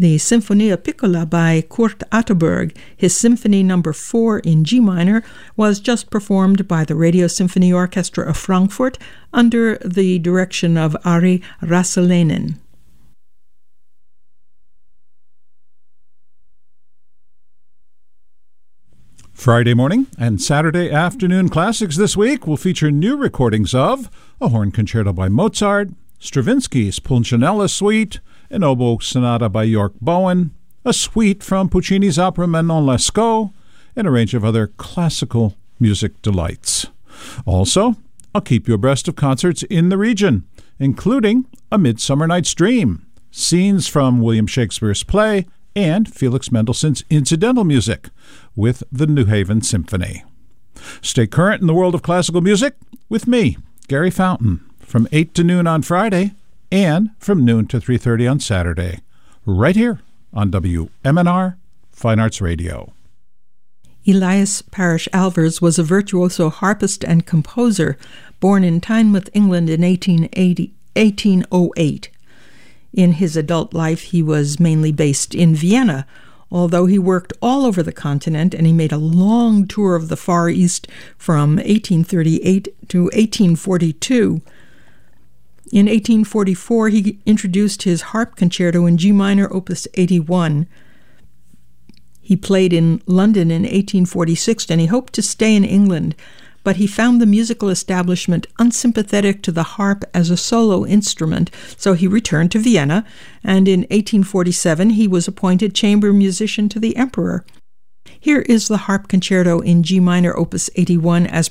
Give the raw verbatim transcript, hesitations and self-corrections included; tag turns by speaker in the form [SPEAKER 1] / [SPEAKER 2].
[SPEAKER 1] the Sinfonia Piccola by Kurt Atterberg, his Symphony Number four in G minor, was just performed by the Radio Symphony Orchestra of Frankfurt under the direction of Ari Rasselainen.
[SPEAKER 2] Friday morning and Saturday afternoon classics this week will feature new recordings of a horn concerto by Mozart, Stravinsky's Pulcinella Suite, an oboe sonata by York Bowen, a suite from Puccini's opera Manon Lescaut, and a range of other classical music delights. Also, I'll keep you abreast of concerts in the region, including A Midsummer Night's Dream, scenes from William Shakespeare's play, and Felix Mendelssohn's incidental music with the New Haven Symphony. Stay current in the world of classical music with me, Gary Fountain, from eight to noon on Friday and from noon to three thirty on Saturday, right here on W M N R Fine Arts Radio.
[SPEAKER 1] Elias Parish Alvers was a virtuoso harpist and composer born in Tynemouth, England in eighteen oh eight. In his adult life, he was mainly based in Vienna, although he worked all over the continent, and he made a long tour of the Far East from eighteen thirty-eight to eighteen forty-two. In eighteen forty-four, he introduced his harp concerto in G minor, opus eighty-one. He played in London in eighteen forty-six, and he hoped to stay in England, but he found the musical establishment unsympathetic to the harp as a solo instrument, so he returned to Vienna, and in eighteen forty-seven he was appointed chamber musician to the emperor. Here is the harp concerto in G minor, opus eighty-one, as